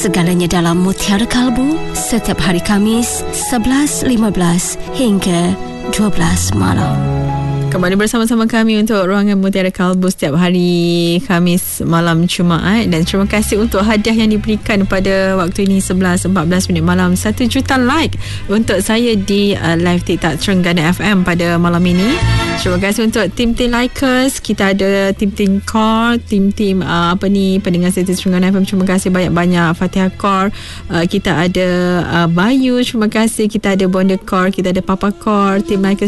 Segalanya dalam Mutiara Kalbu setiap hari Khamis 11.15 hingga 12 malam. Kembali bersama-sama kami untuk Ruangan Mutiara Kalbu setiap hari Khamis malam Jumaat. Dan terima kasih untuk hadiah yang diberikan pada waktu ini 11.14 malam. 1 juta like untuk saya di live TikTok Terengganu FM pada malam ini. Terima kasih untuk tim-tim likers. Kita ada tim-tim core, tim-tim pendengar setia Terengganu FM. Terima kasih banyak-banyak. Fatihah Core, kita ada Bayu, terima kasih. Kita ada Bonda Core, kita ada Papa Core, tim likers